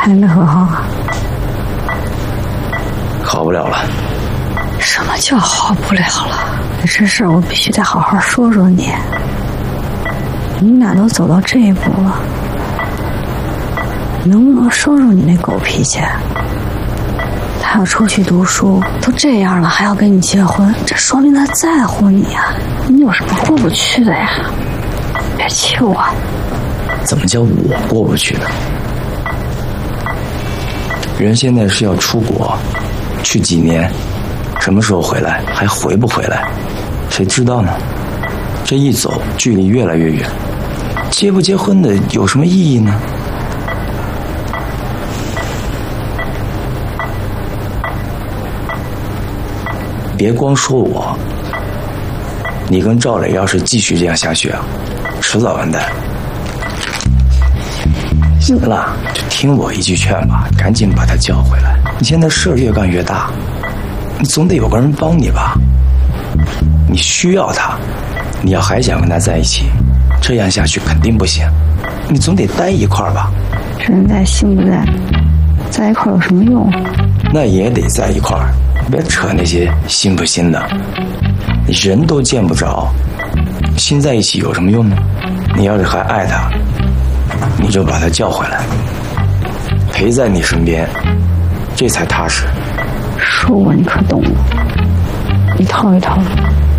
还没和好啊？ 好不了了。 什么叫好不了了？这事儿我必须得好好说说你。你俩都走到这一步了，能不能收收你那狗脾气？他要出去读书，都这样了还要跟你结婚，这说明他在乎你呀。你有什么过不去的呀？别气我。 怎么叫我过不去呢？人现在是要出国，去几年，什么时候回来，还回不回来，谁知道呢？这一走，距离越来越远，结不结婚的有什么意义呢？别光说我，你跟赵磊要是继续这样下去啊，迟早完蛋。行了，就听我一句劝吧，赶紧把他叫回来。你现在事儿越干越大，你总得有个人帮你吧？你需要他，你要还想跟他在一起，这样下去肯定不行。你总得待一块儿吧？ 人在心不在，在一块儿有什么用？ 那也得在一块儿，别扯那些心不心的。你人都见不着，心在一起有什么用呢？你要是还爱他，你就把他叫回来，陪在你身边，这才踏实。 说我你可懂了，一套一套的。